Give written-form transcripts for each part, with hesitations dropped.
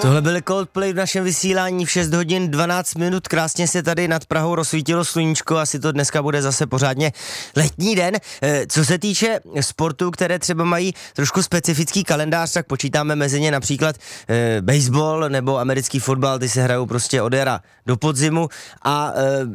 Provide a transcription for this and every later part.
Tohle byl Coldplay v našem vysílání v 6 hodin 12 minut. Krásně se tady nad Prahou rozsvítilo sluníčko, asi to dneska bude zase pořádně letní den. Co se týče sportů, které třeba mají trošku specifický kalendář, tak počítáme mezi ně například baseball nebo americký fotbal, ty se hrajou prostě od jara do podzimu a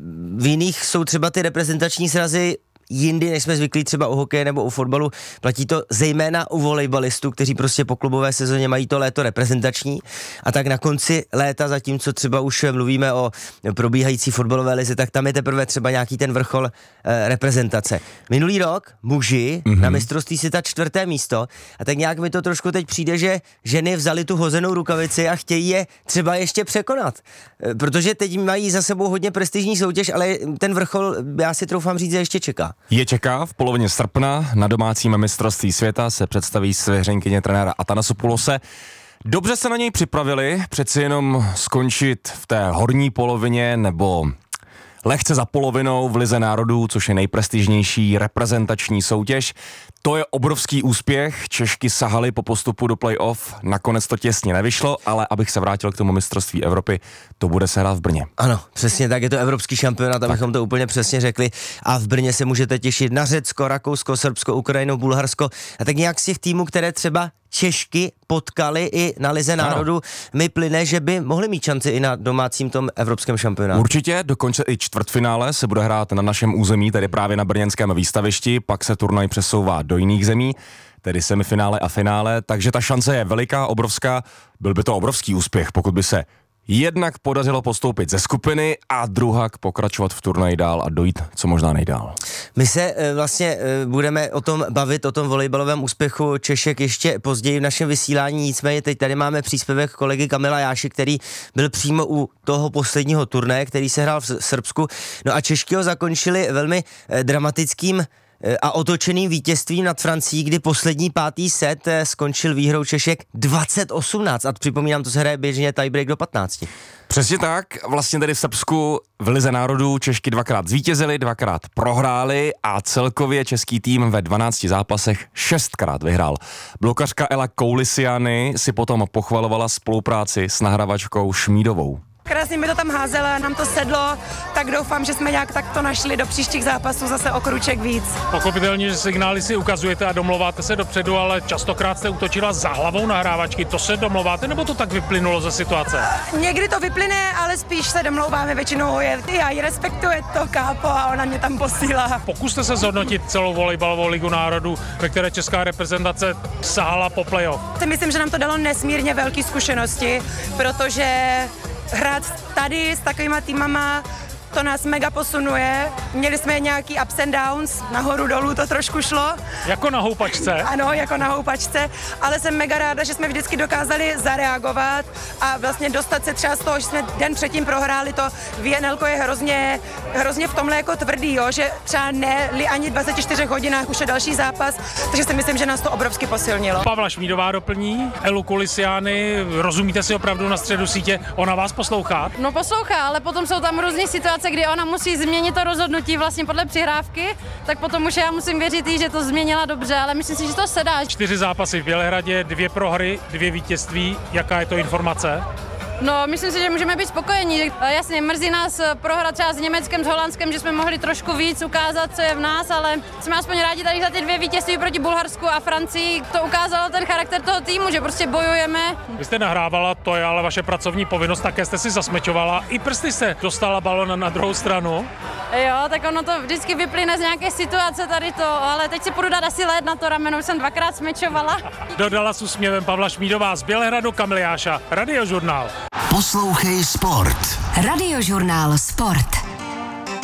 v jiných jsou třeba ty reprezentační srazy jindy, než jsme zvyklí třeba u hokeje nebo u fotbalu. Platí to zejména u volejbalistů, kteří prostě po klubové sezóně mají to léto reprezentační a tak na konci léta, zatímco třeba už mluvíme o probíhající fotbalové lize, tak tam je teprve třeba nějaký ten vrchol reprezentace. Minulý rok muži na mistrovství světa 4. místo a tak nějak mi to trošku teď přijde, že ženy vzali tu hozenou rukavici a chtějí je třeba ještě překonat. Protože teď mají za sebou hodně prestižní soutěž, ale ten vrchol, já si troufám říct, že ještě čeká. Je čeká v polovině srpna na domácím mistrovství světa se představí svěřenkyně trenéra Atanasopulose. Dobře se na něj připravili, přeci jenom skončit v té horní polovině nebo lehce za polovinou v Lize národů, což je nejprestižnější reprezentační soutěž. To je obrovský úspěch, Češky sahaly po postupu do play-off, nakonec to těsně nevyšlo, ale abych se vrátil k tomu mistrovství Evropy, to bude se hrát v Brně. Ano, přesně tak, je to evropský šampionát, abychom to úplně přesně řekli a v Brně se můžete těšit na Řecko, Rakousko, Srbsko, Ukrajinu, Bulharsko a tak nějak z těch týmů, které třeba Češky potkali i na Lize národů, mi plyne, že by mohli mít šanci i na domácím tom evropském šampionátu. Určitě, dokonce i čtvrtfinále se bude hrát na našem území, tedy právě na brněnském výstavišti, pak se turnaj přesouvá do jiných zemí, tedy semifinále a finále, takže ta šance je veliká, obrovská, byl by to obrovský úspěch, pokud by se jednak podařilo postoupit ze skupiny a druhak pokračovat v turnaji dál a dojít co možná nejdál. My se vlastně budeme o tom bavit, o tom volejbalovém úspěchu Češek ještě později v našem vysílání, nicméně teď tady máme příspěvek kolegy Kamila Jáši, který byl přímo u toho posledního turnaje, který se hrál v Srbsku. No a Češky ho zakončili velmi dramatickým a otočeným vítězstvím nad Francií, kdy poslední 5. set skončil výhrou Češek 20-18 a připomínám, to se hraje běžně tiebreak do 15. Přesně tak, vlastně tady v Srbsku v Lize národů Češky 2krát zvítězili, 2krát prohráli a celkově český tým ve 12 zápasech 6krát vyhrál. Blokařka Ela Koulisiany si potom pochvalovala spolupráci s nahravačkou Šmídovou. Krásně mi to tam házela, nám to sedlo, tak doufám, že jsme nějak takto našli do příštích zápasů zase o kruček víc. Pochopitelně, že signály si ukazujete a domlouváte se dopředu, ale častokrát jste útočila za hlavou nahrávačky. To se domlouváte, nebo to tak vyplynulo ze situace? Někdy to vyplyne, ale spíš se domlouváme, většinou já ji respektuje to kápo a ona mě tam posílá. Pokuste se zhodnotit celou volejbalovou ligu národů, ve které česká reprezentace sahala po playoff. Myslím, že nám to dalo nesmírně velké zkušenosti, protože hrát tady s takovýma týmama, to nás mega posunuje. Měli jsme nějaký ups and downs, nahoru dolů to trošku šlo. Jako na houpačce? Ano, jako na houpačce, ale jsem mega ráda, že jsme vždycky dokázali zareagovat a vlastně dostat se třeba z toho, že jsme den předtím prohráli, to VNL je hrozně v tomhle jako tvrdý, jo, že třeba ne ani 24 hodinách už je další zápas, takže si myslím, že nás to obrovsky posilnilo. Pavla Šmídová doplní, Elu Koulisiany, rozumíte si opravdu na středu sítě, ona vás poslouchá? No poslouchá, ale potom jsou tam různé situace, kdy ona musí změnit to rozhodnutí vlastně podle přihrávky, tak potom už já musím věřit jí, že to změnila dobře, ale myslím si, že to se dá. 4 zápasy v Bělehradě, 2 prohry, 2 vítězství, jaká je to informace? No, myslím si, že můžeme být spokojení. Jasně, mrzí nás prohra třeba s Německem, s Holandskem, že jsme mohli trošku víc ukázat, co je v nás, ale jsme aspoň rádi tady za ty 2 vítězství proti Bulharsku a Francii. To ukázalo ten charakter toho týmu, že prostě bojujeme. Vy jste nahrávala, to je ale vaše pracovní povinnost, také jste si zasmečovala. I prsty se dostala balon na druhou stranu. Jo, tak ono to vždycky vyplyne z nějaké situace tady to, ale teď si půjdu dát asi led na to rameno, už jsem 2krát smečovala. Dodala s úsměvem Pavla Šmídová z Bělehradu, Kamil Jáša, Radiožurnál. Poslouchej Sport. Radiožurnál Sport.